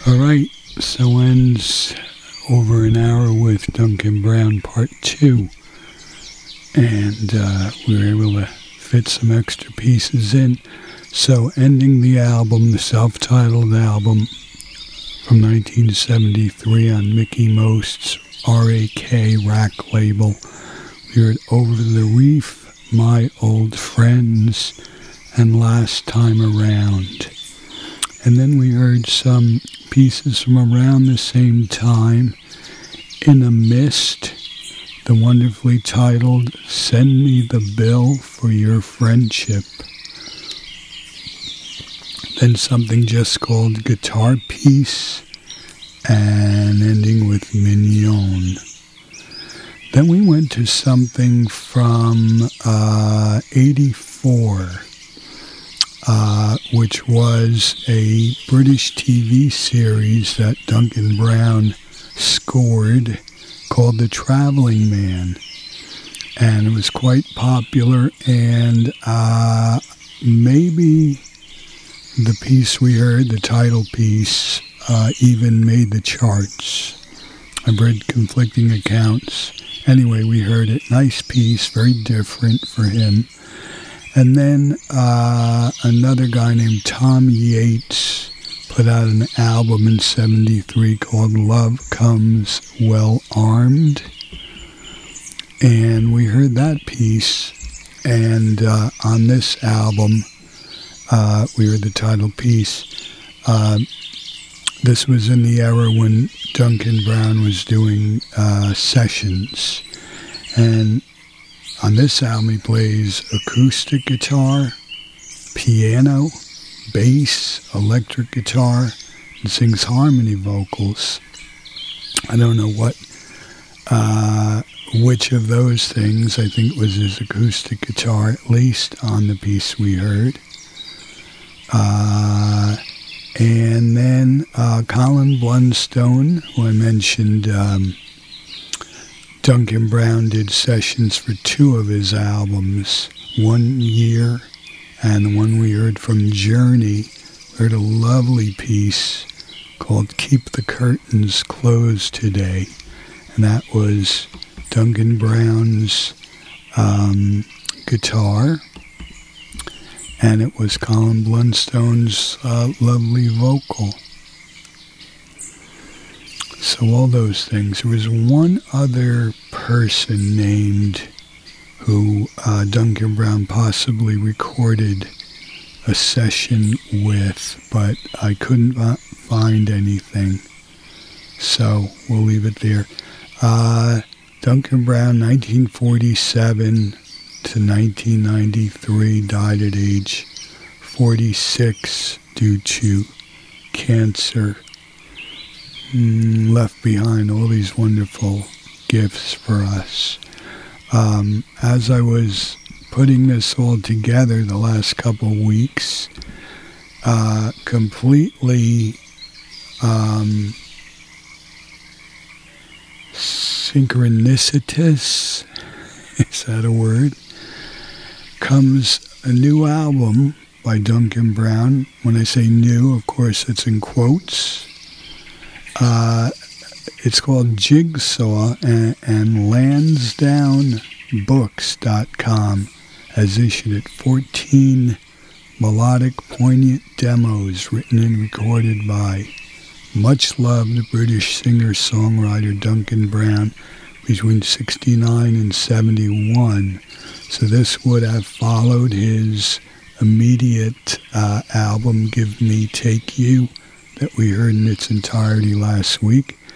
All right, so ends over an hour with Duncan Brown Part 2. And we were able to fit some extra pieces in. So ending the album, the self-titled album from 1973 on Mickey Most's RAK label, we heard Over the Reef, My Old Friends, and Last Time Around. And then we heard some pieces from around the same time, In a Mist, the wonderfully titled Send Me the Bill for Your Friendship. Then something just called Guitar Piece, and ending with Mignon. Then we went to something from 84, which was a British TV series that Duncan Brown scored called The Traveling Man. And it was quite popular, and maybe the piece we heard, the title piece, even made the charts. I've read conflicting accounts. Anyway, we heard it. Nice piece, very different for him. And then another guy named Tom Yates put out an album in 73 called Love Comes Well Armed. And we heard that piece. And on this album, we heard the title piece. This was in the era when Duncan Brown was doing sessions. And on this album, he plays acoustic guitar, piano, bass, electric guitar, and sings harmony vocals. I don't know which of those things. I think it was his acoustic guitar, at least on the piece we heard. And then Colin Blunstone, who I mentioned, Duncan Brown did sessions for 2 of his albums, 1 year, and the one we heard from Journey. We heard a lovely piece called Keep the Curtains Closed Today, and that was Duncan Brown's guitar, and it was Colin Blunstone's lovely vocal. So all those things. There was one other person named who Duncan Brown possibly recorded a session with, but I couldn't find anything. So we'll leave it there. Duncan Brown, 1947 to 1993, died at age 46 due to cancer. Left behind all these wonderful gifts for us. As I was putting this all together the last couple weeks, completely synchronicitous, is that a word? Comes a new album by Duncan Brown. When I say new, of course, it's in quotes. It's called Jigsaw, and Lansdownbooks.com has issued it 14 melodic, poignant demos written and recorded by much-loved British singer-songwriter Duncan Brown between 69 and 71. So this would have followed his immediate album, Give Me, Take You, that we heard in its entirety last week.